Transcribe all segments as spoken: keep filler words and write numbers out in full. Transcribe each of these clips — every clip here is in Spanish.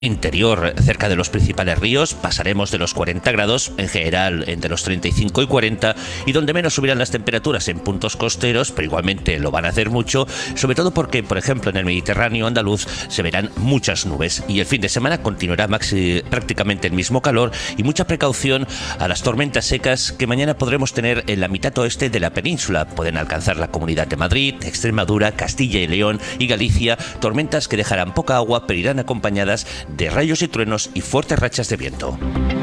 Interior, cerca de los principales ríos, pasaremos de los cuarenta grados, en general entre los treinta y cinco y cuarenta, y donde menos subirán las temperaturas en puntos costeros, pero igualmente lo van a hacer mucho, sobre todo porque, por ejemplo, en el Mediterráneo andaluz se verán muchas nubes, y el fin de semana continuará maxi, prácticamente el mismo calor, y mucha precaución a las tormentas secas que mañana podremos tener en la mitad oeste de la península. Pueden alcanzar la Comunidad de Madrid, Extremadura, Castilla y León y Galicia, tormentas que dejarán poca agua, pero irán acompañadas de rayos y truenos y fuertes rachas de viento.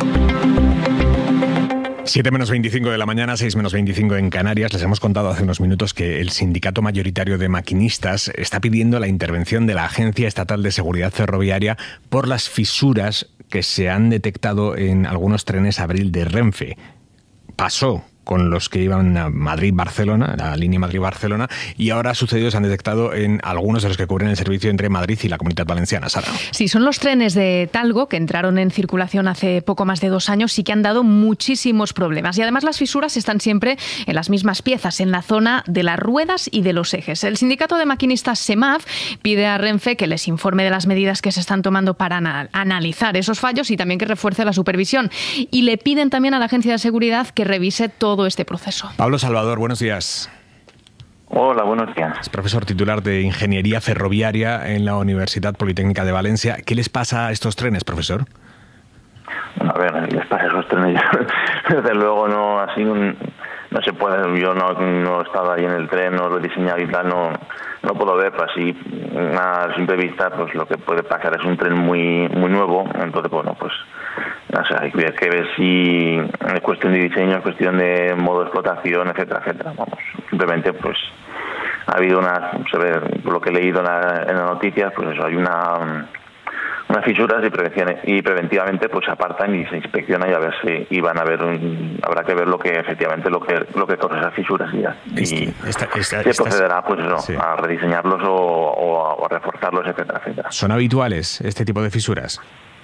siete menos veinticinco de la mañana, seis menos veinticinco en Canarias. Les hemos contado hace unos minutos que el sindicato mayoritario de maquinistas está pidiendo la intervención de la Agencia Estatal de Seguridad Ferroviaria por las fisuras que se han detectado en algunos trenes Abril de Renfe. Pasó con los que iban a Madrid-Barcelona, la línea Madrid-Barcelona, y ahora ha sucedido, se han detectado en algunos de los que cubren el servicio entre Madrid y la Comunidad Valenciana. Sara. Sí, son los trenes de Talgo que entraron en circulación hace poco más de dos años y que han dado muchísimos problemas. Y además las fisuras están siempre en las mismas piezas, en la zona de las ruedas y de los ejes. El sindicato de maquinistas SEMAF pide a Renfe que les informe de las medidas que se están tomando para anal- analizar esos fallos y también que refuerce la supervisión. Y le piden también a la Agencia de Seguridad que revise todo este proceso. Pablo Salvador, buenos días. Hola, buenos días. Es profesor titular de Ingeniería Ferroviaria en la Universidad Politécnica de Valencia. ¿Qué les pasa a estos trenes, profesor? Bueno, a ver, les pasa a esos trenes. Desde luego no, así no, no se puede. Yo no, no he estado ahí en el tren, no lo he diseñado y tal, no, no puedo ver, pero así a simple vista, pues lo que puede pasar es un tren muy, muy nuevo. Entonces, bueno, pues o sea, hay que ver si es cuestión de diseño, es cuestión de modo de explotación, etcétera, etcétera. Vamos, simplemente pues ha habido una, se ve, por lo que he leído en, la, en las noticias, pues eso, hay una unas fisuras y, prevención, y preventivamente pues se apartan y se inspecciona y a ver si y van a ver un, habrá que ver lo que efectivamente lo que lo que causa esas fisuras y ya y esta, esta, se esta, procederá pues eso, sí. a rediseñarlos o, o, a, o a reforzarlos, etcétera, etcétera. ¿Son habituales este tipo de fisuras?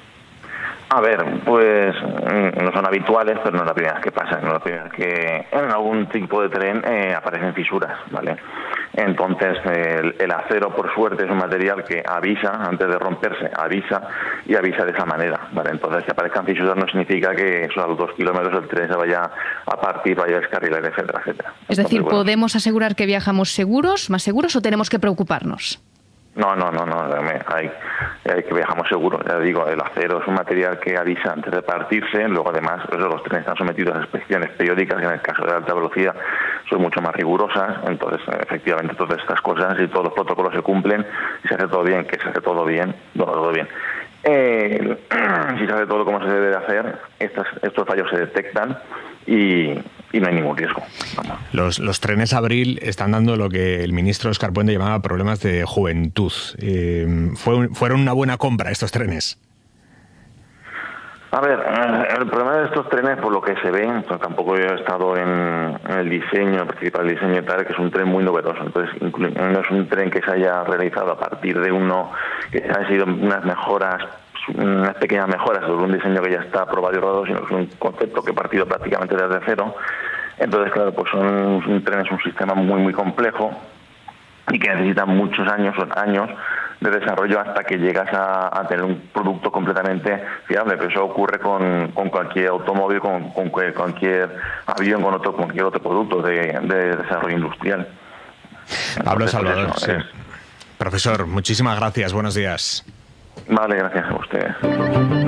A ver, pues no son habituales, pero no es la primera vez que pasa, no es la primera vez que en algún tipo de tren eh, aparecen fisuras, ¿vale? Entonces el, el acero, por suerte, es un material que avisa, antes de romperse, avisa y avisa de esa manera, ¿vale? Entonces que aparezcan fisuras no significa que eso, a los dos kilómetros el tren se vaya a partir, vaya a descarrilar, etcétera, etcétera. Es decir, Entonces, bueno, ¿podemos asegurar que viajamos seguros, más seguros, o tenemos que preocuparnos? No, no, no, no, hay, hay que viajamos seguro. Ya digo, el acero es un material que avisa antes de partirse. Luego, además, eso, los trenes están sometidos a inspecciones periódicas que en el caso de alta velocidad son mucho más rigurosas. Entonces, efectivamente, todas estas cosas y todos los protocolos se cumplen y se hace todo bien, que se hace todo bien, no, todo bien. Eh, si se hace todo como se debe de hacer, estas, estos fallos se detectan y, y no hay ningún riesgo. Vamos. Los, los trenes Abril están dando lo que el ministro Óscar Puente llamaba problemas de juventud. Eh, ¿fue, ¿Fueron una buena compra estos trenes? A ver, el problema de estos trenes, por lo que se ve, pues tampoco he estado en, en el diseño, el principal diseño y tal, que es un tren muy novedoso. Entonces, no es un tren que se haya realizado a partir de uno, que han sido unas mejoras, unas pequeñas mejoras sobre un diseño que ya está aprobado y rodado, sino que es un concepto que ha partido prácticamente desde cero. Entonces, claro, pues son un tren, es un sistema muy, muy complejo y que necesita muchos años, son años de desarrollo hasta que llegas a, a tener un producto completamente fiable. Pero eso ocurre con, con cualquier automóvil, con, con cualquier avión, con otro cualquier otro producto de, de desarrollo industrial. Pablo Salvador, pues sí. es... Profesor, muchísimas gracias. Buenos días. Vale, gracias a ustedes.